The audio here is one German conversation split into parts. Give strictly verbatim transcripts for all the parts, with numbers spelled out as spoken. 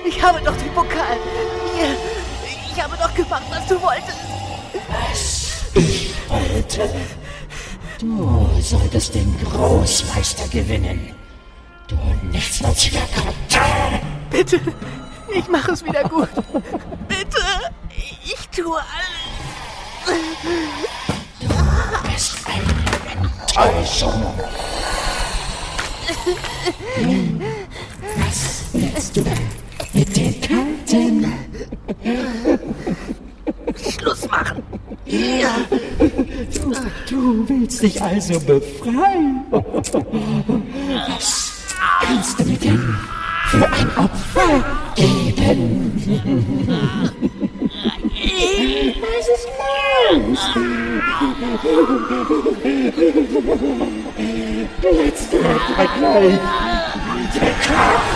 Ich habe doch den Pokal. Hier. Ich habe doch gemacht, was du wolltest. Was ich wollte? Du solltest den Großmeister gewinnen. Du nichtsnutziger Kater. Bitte, ich mache es wieder gut. Bitte, ich tue alles. Du bist eine Enttäuschung. Was willst du denn mit den Karten? Schluss machen. Ja. Du, du willst dich also befreien. Was kannst du mir denn für ein Opfer geben? Was ist los? Letzter Vergleich. Der Kampf.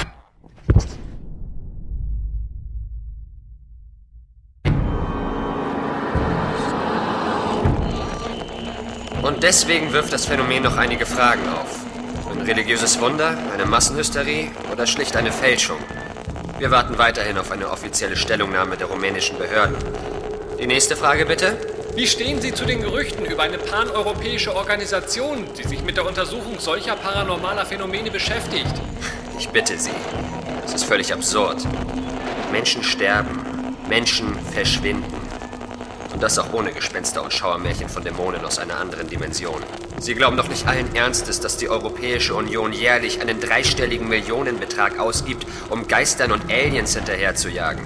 Und deswegen wirft das Phänomen noch einige Fragen auf. Ein religiöses Wunder, eine Massenhysterie oder schlicht eine Fälschung? Wir warten weiterhin auf eine offizielle Stellungnahme der rumänischen Behörden. Die nächste Frage bitte. Wie stehen Sie zu den Gerüchten über eine paneuropäische Organisation, die sich mit der Untersuchung solcher paranormaler Phänomene beschäftigt? Ich bitte Sie. Das ist völlig absurd. Menschen sterben, Menschen verschwinden. Und das auch ohne Gespenster und Schauermärchen von Dämonen aus einer anderen Dimension. Sie glauben doch nicht allen Ernstes, dass die Europäische Union jährlich einen dreistelligen Millionenbetrag ausgibt, um Geistern und Aliens hinterherzujagen.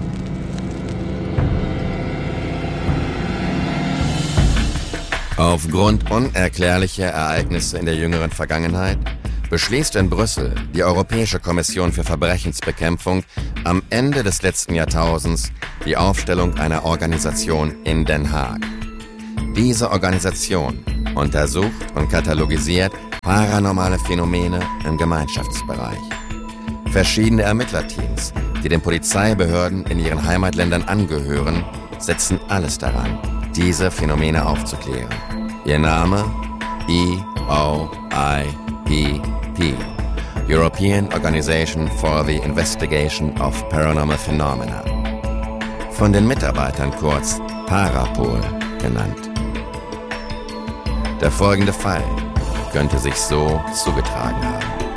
Aufgrund unerklärlicher Ereignisse in der jüngeren Vergangenheit beschließt in Brüssel die Europäische Kommission für Verbrechensbekämpfung am Ende des letzten Jahrtausends die Aufstellung einer Organisation in Den Haag. Diese Organisation untersucht und katalogisiert paranormale Phänomene im Gemeinschaftsbereich. Verschiedene Ermittlerteams, die den Polizeibehörden in ihren Heimatländern angehören, setzen alles daran, diese Phänomene aufzuklären. Ihr Name? E O I P P, European Organization for the Investigation of Paranormal Phenomena. Von den Mitarbeitern kurz Parapol genannt. Der folgende Fall könnte sich so zugetragen haben.